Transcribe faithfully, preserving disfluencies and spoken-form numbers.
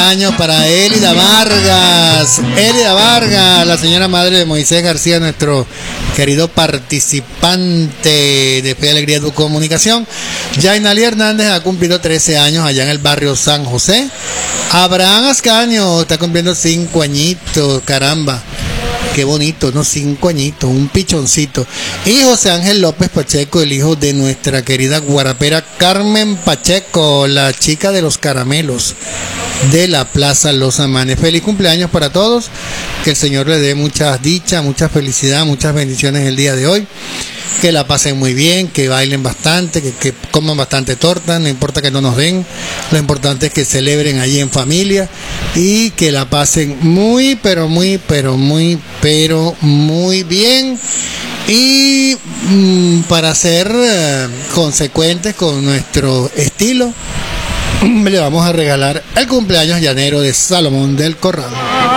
cumpleaños para Elida Vargas. Elida Vargas, la señora madre de Moisés García, nuestro querido participante de Fe y Alegría de tu Comunicación. Yainali Hernández ha cumplido trece años allá en el barrio San José. Abraham Ascaño está cumpliendo cinco añitos, caramba. Qué bonito, ¿no? Cinco añitos, un pichoncito. Y José Ángel López Pacheco, el hijo de nuestra querida guarapera Carmen Pacheco, la chica de los caramelos de la Plaza Los Amanes. Feliz cumpleaños para todos. Que el Señor le dé mucha dicha, mucha felicidad, muchas bendiciones el día de hoy. Que la pasen muy bien, que bailen bastante, que, que coman bastante torta, no importa que no nos den, lo importante es que celebren allí en familia y que la pasen muy, pero muy, pero muy, pero muy bien. Y mmm, para ser uh, consecuentes con nuestro estilo, le vamos a regalar el cumpleaños llanero de Salomón del Corral.